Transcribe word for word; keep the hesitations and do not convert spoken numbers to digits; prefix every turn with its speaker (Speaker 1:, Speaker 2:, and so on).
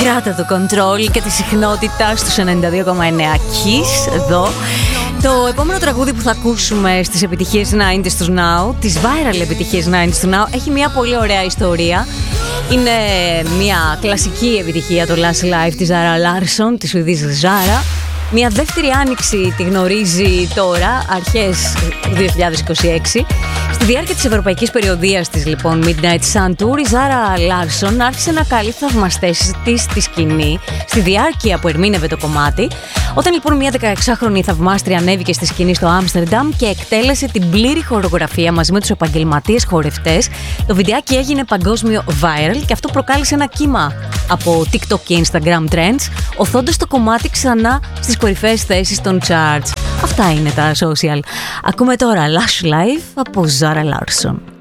Speaker 1: Κράτα το control και τη συχνότητα στους ενενήντα δύο κόμμα εννέα Kiss εδώ. Το επόμενο τραγούδι που θα ακούσουμε στις επιτυχίες ενενήντα του Now, τις viral επιτυχίες ενενήντα του Now, έχει μια πολύ ωραία ιστορία. Είναι μια κλασική επιτυχία, το Last Life της Zara Larsson, της Σουηδής Zara. Μια δεύτερη άνοιξη τη γνωρίζει τώρα, αρχές του δύο χιλιάδες είκοσι έξι. Στη διάρκεια της ευρωπαϊκής περιοδίας της, λοιπόν, Midnight Sun Tour, η Zara Larsson άρχισε να καλεί θαυμαστές της στη σκηνή, στη διάρκεια που ερμήνευε το κομμάτι. Όταν λοιπόν μια δεκαεξάχρονη θαυμάστρια ανέβηκε στη σκηνή στο Άμστερνταμ και εκτέλεσε την πλήρη χορογραφία μαζί με τους επαγγελματίες χορευτές, το βιντεάκι έγινε παγκόσμιο viral και αυτό προκάλεσε ένα κύμα από TikTok και Instagram trends, οθώντας το κομμάτι ξανά στις κορυφαίες θέσεις των charts. Αυτά είναι τα social. Ακούμε τώρα Lush Life από Zara Larsson.